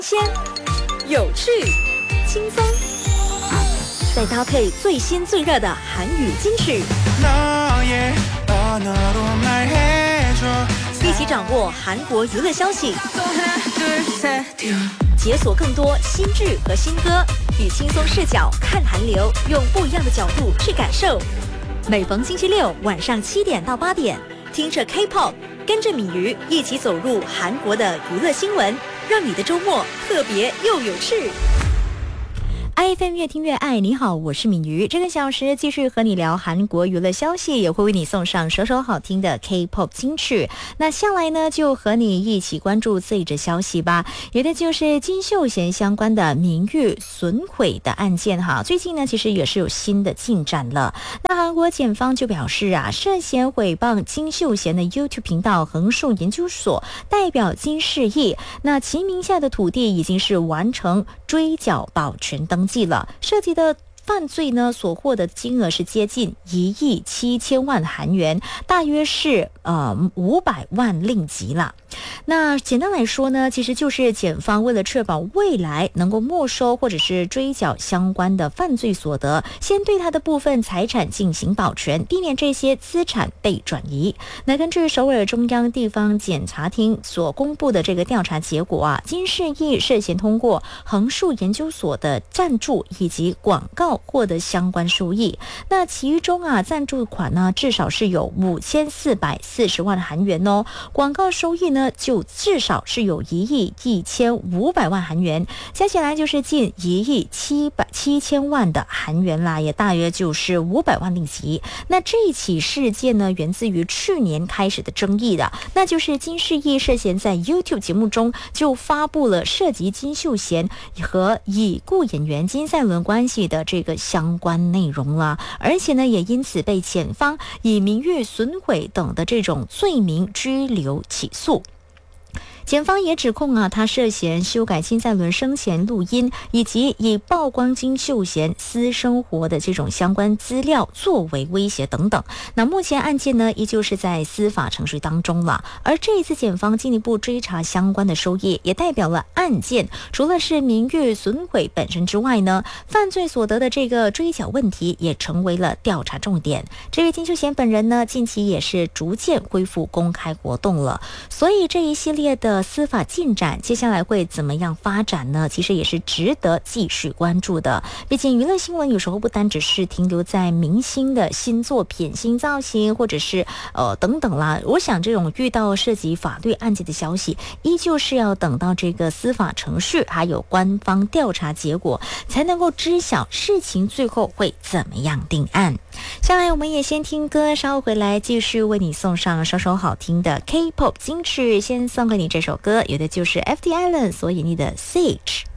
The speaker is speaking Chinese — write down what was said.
鲜、有趣、轻松，再搭配最新最热的韩语金曲，一起掌握韩国娱乐消息，解锁更多新剧和新歌，以轻松视角看韩流，用不一样的角度去感受。每逢星期六晚上7点到8点，听着 K-pop， 跟着敏瑜一起走入韩国的娱乐新闻，让你的周末特别又有趣。IFM 越听越爱，你好，我是敏瑜。这个小时继续和你聊韩国娱乐消息，也会为你送上首首好听的 K-pop 金曲。那下来呢，就和你一起关注这一则消息吧，也的就是金秀贤相关的名誉损毁的案件哈。最近呢，其实也是有新的进展了。那韩国检方就表示啊，涉嫌毁谤金秀贤的 YouTube 频道横竖研究所代表金世义，那其名下的土地已经是完成追缴保全登记了，涉及的犯罪呢所获的金额是接近1亿7千万韩元，大约是500万令吉了。那简单来说呢，其实就是检方为了确保未来能够没收或者是追缴相关的犯罪所得，先对他的部分财产进行保全，避免这些资产被转移。那根据首尔中央地方检察厅所公布的这个调查结果啊，金世义涉嫌通过横竖研究所的赞助以及广告获得相关收益。那其中啊，赞助款呢至少是有5440万韩元哦，广告收益呢就至少是有1亿1500万韩元，加起来就是近1亿7千万的韩元啦，也大约就是500万令吉。那这一起事件呢，源自于去年开始的争议的，那就是金世义涉嫌在 YouTube 节目中就发布了涉及金秀贤和已故演员金赛纶关系的这个相关内容啦，而且呢，也因此被检方以名誉损毁等的这种罪名拘留起诉。检方也指控啊，他涉嫌修改金赛纶生前录音，以及以曝光金秀贤私生活的这种相关资料作为威胁等等。那目前案件呢，依旧是在司法程序当中了。而这一次检方进一步追查相关的收益，也代表了案件除了是名誉损毁本身之外呢，犯罪所得的这个追缴问题也成为了调查重点。这位金秀贤本人呢，近期也是逐渐恢复公开活动了，所以这一系列的司法进展接下来会怎么样发展呢？其实也是值得继续关注的。毕竟娱乐新闻有时候不单只是停留在明星的新作品、新造型或者是等等啦，我想这种遇到涉及法律案件的消息，依旧是要等到这个司法程序还有官方调查结果才能够知晓事情最后会怎么样定案。下来我们也先听歌，稍后回来继续为你送上首首好听的 K-pop 金曲。先送给你这首歌，有的就是 FT Island 所演绎的 Sage。